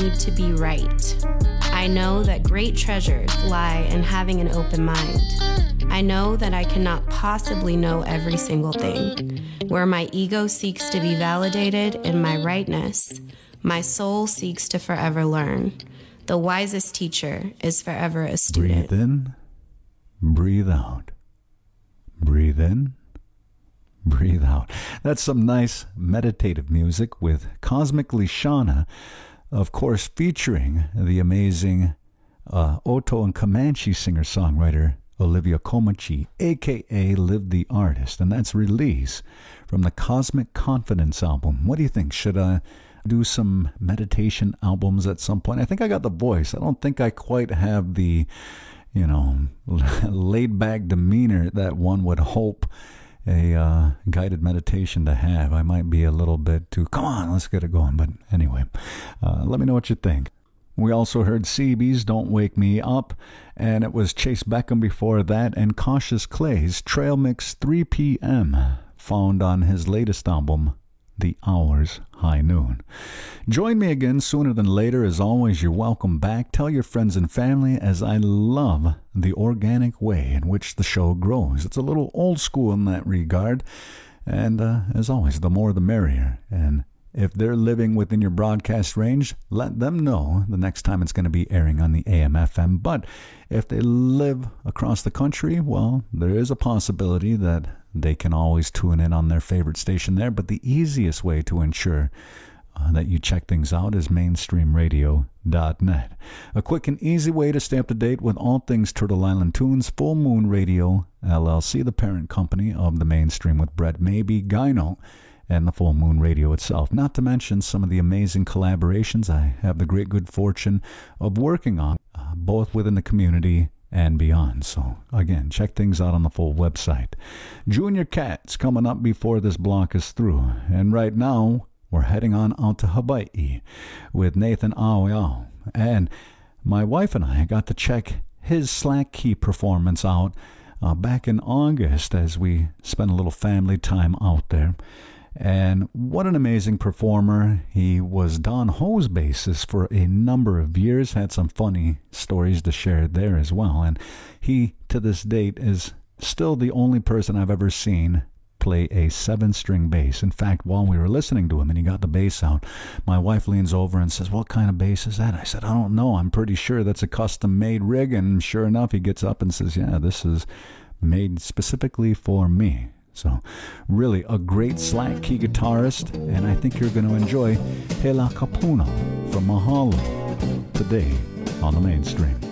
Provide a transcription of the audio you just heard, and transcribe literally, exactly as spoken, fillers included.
need to be right. I know that great treasures lie in having an open mind. I know that I cannot possibly know every single thing. Where my ego seeks to be validated in my rightness, my soul seeks to forever learn. The wisest teacher is forever a student. Breathe in, breathe out. Breathe in, breathe out. That's some nice meditative music with Cosmically Shauna, of course, featuring the amazing uh, Oto and Comanche singer-songwriter Olivia Comanche, a k a. Live the Artist, and that's Release from the Cosmic Confidence album. What do you think? Should I do some meditation albums at some point? I think I got the voice. I don't think I quite have the, you know, laid-back demeanor that one would hope a uh, guided meditation to have. I might be a little bit too, come on, let's get it going. But anyway, uh, let me know what you think. We also heard C B's Don't Wake Me Up, and it was Chase Beckham before that, and Cautious Clay's Trail Mix three p.m., found on his latest album, The Hours High Noon. Join me again sooner than later. As always, you're welcome back. Tell your friends and family, as I love the organic way in which the show grows. It's a little old school in that regard, and uh, as always, the more the merrier. And if they're living within your broadcast range, let them know the next time it's going to be airing on the A M F M. But if they live across the country, well, there is a possibility that they can always tune in on their favorite station there. But the easiest way to ensure uh, that you check things out is mainstream radio dot net. A quick and easy way to stay up to date with all things Turtle Island Tunes. Full Moon Radio, L L C, the parent company of the Mainstream with Brett Maybe, Gyno, and the Full Moon Radio itself. Not to mention some of the amazing collaborations I have the great good fortune of working on, uh, both within the community and beyond. So, again, check things out on the full website. Junior Cat's coming up before this block is through. And right now, we're heading on out to Hawaii with Nathan Aoyao. And my wife and I got to check his Slack Key performance out uh, back in August as we spent a little family time out there. And what an amazing performer. He was Don Ho's bassist for a number of years, had some funny stories to share there as well. And he, to this date, is still the only person I've ever seen play a seven-string bass. In fact, while we were listening to him and he got the bass out, my wife leans over and says, "What kind of bass is that?" I said, "I don't know. I'm pretty sure that's a custom-made rig." And sure enough, he gets up and says, "Yeah, this is made specifically for me." So, really a great Slack Key guitarist, and I think you're going to enjoy Hela Kapuno from Mahalo today on the Mainstream.